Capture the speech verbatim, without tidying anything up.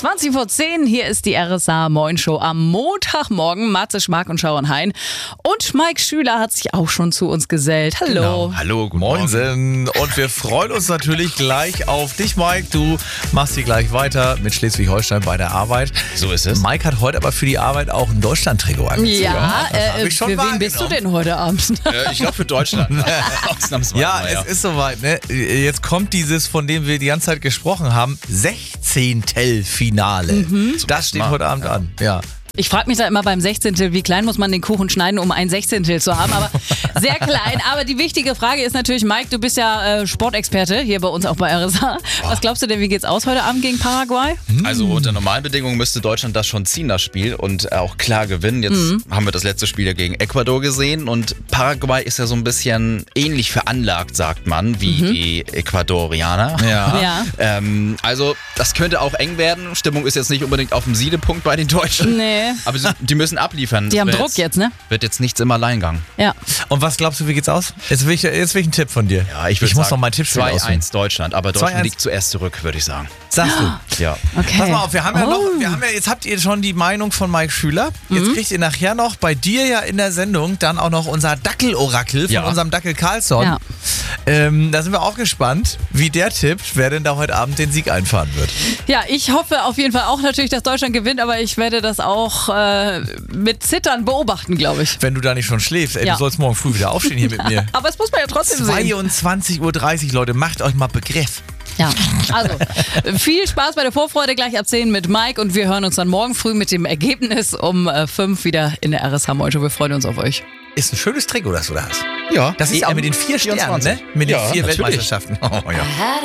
zwanzig vor zehn, hier ist die R S A Moin Show am Montagmorgen. Matze Schmark und Schauer Hein. Und Mike Schüler hat sich auch schon zu uns gesellt. Hallo. Genau. Hallo, guten Moinsen. Und wir freuen uns natürlich gleich auf dich, Mike. Du machst hier gleich weiter mit Schleswig-Holstein bei der Arbeit. So ist es. Mike hat heute aber für die Arbeit auch ein Deutschland-Trikot angezogen. Ja, das hab äh, ich schon für wen bist du denn heute Abend? Äh, ich glaube für Deutschland. Ausnahmsweise. Ja, mal, es ist soweit. Ne? Jetzt kommt dieses, von dem wir die ganze Zeit gesprochen haben, Sechzehntel-Finale. Mhm. Das steht heute Abend an. Ja. Ich frage mich da immer beim Sechzehntel, wie klein muss man den Kuchen schneiden, um ein Sechzehntel zu haben, aber sehr klein. Aber die wichtige Frage ist natürlich, Mike, du bist ja äh, Sportexperte hier bei uns auch bei R S A. Was glaubst du denn, wie geht's aus heute Abend gegen Paraguay? Also unter normalen Bedingungen müsste Deutschland das schon ziehen, das Spiel, und auch klar gewinnen. Jetzt mhm. haben wir das letzte Spiel ja gegen Ecuador gesehen und Paraguay ist ja so ein bisschen ähnlich veranlagt, sagt man, wie mhm. die Ecuadorianer. Ja. Ja. Ähm, also das könnte auch eng werden. Stimmung ist jetzt nicht unbedingt auf dem Siedepunkt bei den Deutschen. Nee. Aber sie, die müssen abliefern. Die Das haben wird Druck jetzt, ne? Wird jetzt nichts im Alleingang. Ja. Und was glaubst du, wie geht's aus? Jetzt will ich, jetzt will ich einen Tipp von dir. Ja, ich, ich muss sagen, noch meinen Tipp zwei eins Deutschland, aber Deutschland liegt zuerst zurück, würde ich sagen. Sagst du? Ja. Okay. Pass mal auf, wir haben ja Oh. noch, wir haben ja, jetzt habt ihr schon die Meinung von Mike Schüler. Jetzt Mhm. kriegt ihr nachher noch bei dir ja in der Sendung dann auch noch unser Dackel-Orakel von Ja. unserem Dackel Carlsson. Ja. Ähm, da sind wir auch gespannt, wie der tippt, wer denn da heute Abend den Sieg einfahren wird. Ja, ich hoffe auf jeden Fall auch natürlich, dass Deutschland gewinnt, aber ich werde das auch äh, mit Zittern beobachten, glaube ich. Wenn du da nicht schon schläfst, ey, Ja. du sollst morgen früh wieder aufstehen hier mit mir. Aber es muss man ja trotzdem sehen. zweiundzwanzig Uhr dreißig, Leute, macht euch mal Begriff. Ja, also viel Spaß bei der Vorfreude gleich ab zehn mit Mike und wir hören uns dann morgen früh mit dem Ergebnis um fünf wieder in der R S H Moin Show. Wir freuen uns auf euch. Ist ein schönes Trikot, das du da hast. Ja. Das ist ja mit den vier Sternen, ne? Mit den Ja, vier natürlich. Weltmeisterschaften. Oh, ja.